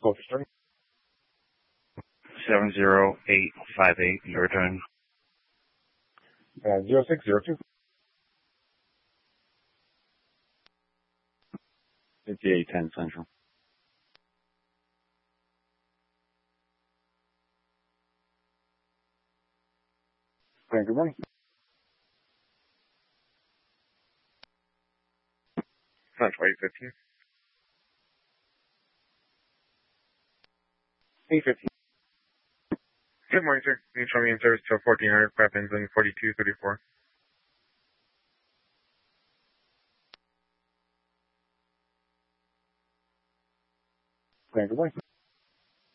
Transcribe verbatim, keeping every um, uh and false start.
Closer starting. seven zero eight five eight, your time. Uh, zero six zero two. fifty-eight ten Central. Good morning. Central eight fifteen. eight fifteen. Good morning, sir. You show me in service to fourteen hundred, weapons and forty-two thirty-four. Good morning.